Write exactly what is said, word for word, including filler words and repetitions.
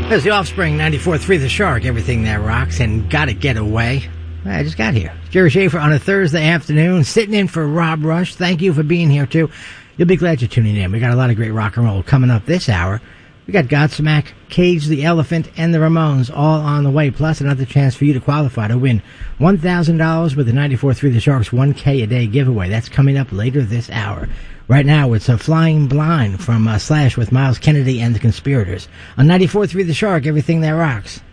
There's the Offspring, ninety-four point three The Shark, everything that rocks, and Gotta Get Away. I just got here. Jerry Schaefer on a Thursday afternoon, sitting in for Rob Rush. Thank you for being here, too. You'll be glad you're tuning in. We got a lot of great rock and roll coming up this hour. We got Godsmack, Cage the Elephant, and the Ramones all on the way, plus another chance for you to qualify to win one thousand dollars with the ninety-four point three The Shark's one K a day giveaway. That's coming up later this hour. Right now, it's a Flying Blind from uh, Slash with Miles Kennedy and the Conspirators. On ninety-four point three The Shark, everything that rocks.